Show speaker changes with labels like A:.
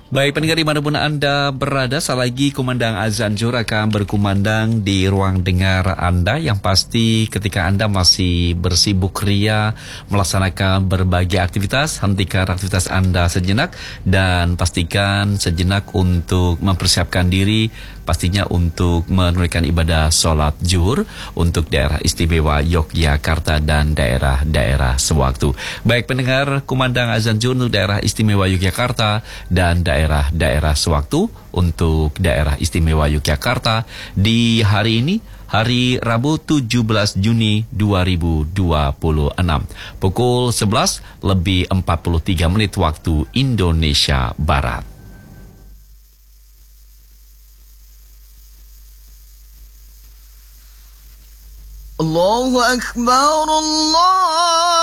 A: Baik pendengar dimanapun Anda berada, sekali lagi kumandang azan Zuhur akan berkumandang di ruang dengar Anda, yang pasti ketika Anda masih bersibuk ria melaksanakan berbagai aktivitas, hentikan aktivitas Anda sejenak dan pastikan sejenak untuk mempersiapkan diri, pastinya untuk menunaikan ibadah sholat zuhur untuk daerah istimewa Yogyakarta dan daerah-daerah sewaktu. Baik pendengar, kumandang azan zuhur untuk daerah istimewa Yogyakarta dan daerah-daerah sewaktu. Untuk daerah istimewa Yogyakarta di hari ini, hari Rabu 17 Juni 2026, pukul 11 lebih 43 menit waktu Indonesia Barat.
B: Allahu Akbar, Allah